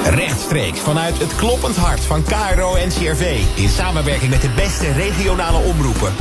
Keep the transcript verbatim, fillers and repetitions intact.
Rechtstreeks vanuit het kloppend hart van K R O N C R V. In samenwerking met de beste regionale omroepen